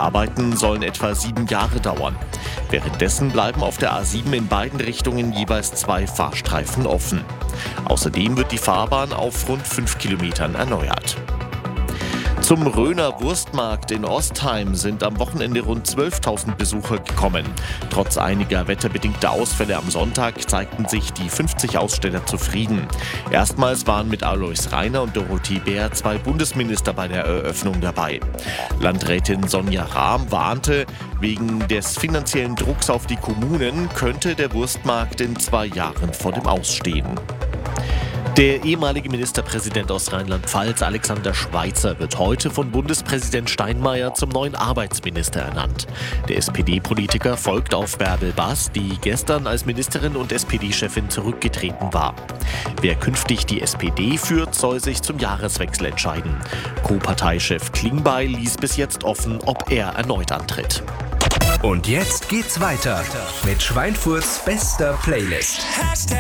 Arbeiten sollen etwa 7 Jahre dauern. Währenddessen bleiben auf der A7 in beiden Richtungen jeweils 2 Fahrstreifen offen. Außerdem wird die Fahrbahn auf rund 5 Kilometern erneuert. Zum Röner Wurstmarkt in Ostheim sind am Wochenende rund 12.000 Besucher gekommen. Trotz einiger wetterbedingter Ausfälle am Sonntag zeigten sich die 50 Aussteller zufrieden. Erstmals waren mit Alois Rainer und Dorothee Bär 2 Bundesminister bei der Eröffnung dabei. Landrätin Sonja Rahm warnte, wegen des finanziellen Drucks auf die Kommunen könnte der Wurstmarkt in 2 Jahren vor dem Ausstehen. Der ehemalige Ministerpräsident aus Rheinland-Pfalz, Alexander Schweitzer, wird heute von Bundespräsident Steinmeier zum neuen Arbeitsminister ernannt. Der SPD-Politiker folgt auf Bärbel Baas, die gestern als Ministerin und SPD-Chefin zurückgetreten war. Wer künftig die SPD führt, soll sich zum Jahreswechsel entscheiden. Co-Parteichef Klingbeil ließ bis jetzt offen, ob er erneut antritt. Und jetzt geht's weiter mit Schweinfurts bester Playlist.